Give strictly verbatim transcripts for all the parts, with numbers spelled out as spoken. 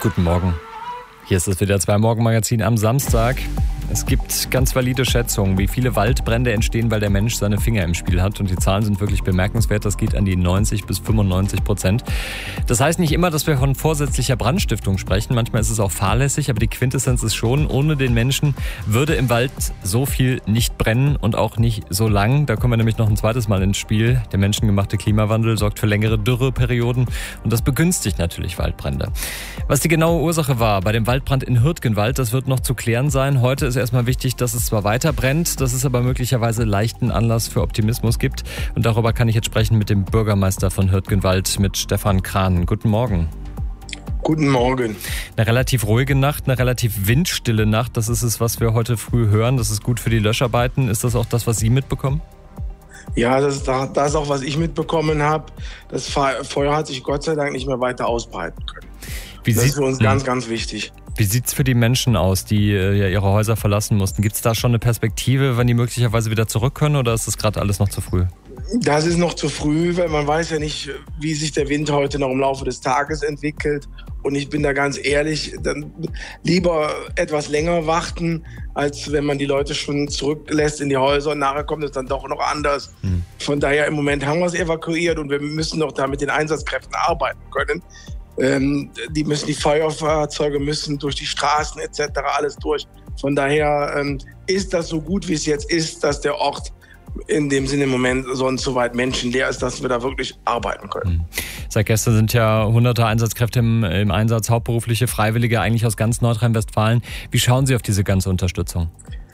Guten Morgen. Hier ist das W D R zwei Morgenmagazin am Samstag. Es gibt ganz valide Schätzungen, wie viele Waldbrände entstehen, weil der Mensch seine Finger im Spiel hat. Und die Zahlen sind wirklich bemerkenswert. Das geht an die neunzig bis fünfundneunzig Prozent. Das heißt nicht immer, dass wir von vorsätzlicher Brandstiftung sprechen. Manchmal ist es auch fahrlässig, aber die Quintessenz ist schon, ohne den Menschen würde im Wald so viel nicht brennen und auch nicht so lang. Da kommen wir nämlich noch ein zweites Mal ins Spiel. Der menschengemachte Klimawandel sorgt für längere Dürreperioden und das begünstigt natürlich Waldbrände. Was die genaue Ursache war bei dem Waldbrand in Hürtgenwald, das wird noch zu klären sein. Heute ist erstmal wichtig, dass es zwar weiter brennt, dass es aber möglicherweise leichten Anlass für Optimismus gibt. Und darüber kann ich jetzt sprechen mit dem Bürgermeister von Hürtgenwald, mit Stefan Krahn. Guten Morgen. Guten Morgen. Eine relativ ruhige Nacht, eine relativ windstille Nacht. Das ist es, was wir heute früh hören. Das ist gut für die Löscharbeiten. Ist das auch das, was Sie mitbekommen? Ja, das ist, das ist auch, was ich mitbekommen habe. Das Feuer hat sich Gott sei Dank nicht mehr weiter ausbreiten können. Wie das sieht, ist für uns mh. ganz, ganz wichtig. Wie sieht es für die Menschen aus, die äh, ja ihre Häuser verlassen mussten? Gibt es da schon eine Perspektive, wann die möglicherweise wieder zurück können, oder ist das gerade alles noch zu früh? Das ist noch zu früh, weil man weiß ja nicht, wie sich der Wind heute noch im Laufe des Tages entwickelt. Und ich bin da ganz ehrlich, dann lieber etwas länger warten, als wenn man die Leute schon zurücklässt in die Häuser und nachher kommt es dann doch noch anders. Hm. Von daher im Moment haben wir es evakuiert und wir müssen noch da mit den Einsatzkräften arbeiten können. Ähm, die müssen, die Feuerfahrzeuge müssen durch die Straßen et cetera alles durch. Von daher ähm, ist das so gut, wie es jetzt ist, dass der Ort in dem Sinne im Moment sonst so weit menschenleer ist, dass wir da wirklich arbeiten können. Seit gestern sind ja hunderte Einsatzkräfte im, im Einsatz, hauptberufliche Freiwillige eigentlich aus ganz Nordrhein-Westfalen. Wie schauen Sie auf diese ganze Unterstützung?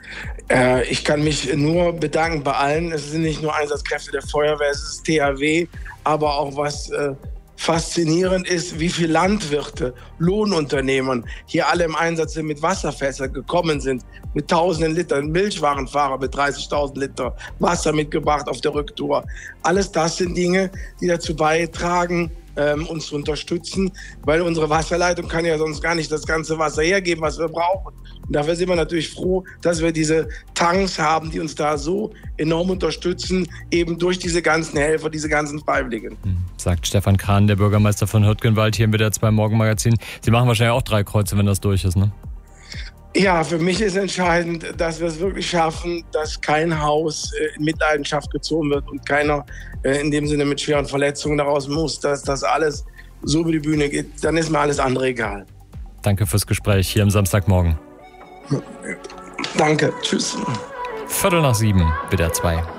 Äh, ich kann mich nur bedanken bei allen. Es sind nicht nur Einsatzkräfte der Feuerwehr, es ist T H W, aber auch was äh, faszinierend ist, wie viele Landwirte, Lohnunternehmen hier alle im Einsatz sind, mit Wasserfässern gekommen sind, mit tausenden Litern, Milchwarenfahrer mit dreißigtausend Liter Wasser mitgebracht auf der Rücktour. Alles das sind Dinge, die dazu beitragen, ähm, uns zu unterstützen, weil unsere Wasserleitung kann ja sonst gar nicht das ganze Wasser hergeben, was wir brauchen. Und dafür sind wir natürlich froh, dass wir diese Tanks haben, die uns da so enorm unterstützen, eben durch diese ganzen Helfer, diese ganzen Freiwilligen. Sagt Stefan Krahn, der Bürgermeister von Hürtgenwald, hier im W D R zwei Morgenmagazin. Sie machen wahrscheinlich auch drei Kreuze, wenn das durch ist, ne? Ja, für mich ist entscheidend, dass wir es wirklich schaffen, dass kein Haus in Mitleidenschaft gezogen wird und keiner in dem Sinne mit schweren Verletzungen daraus muss, dass das alles so über die Bühne geht. Dann ist mir alles andere egal. Danke fürs Gespräch hier am Samstagmorgen. Danke, tschüss. Viertel nach sieben, W D R zwei.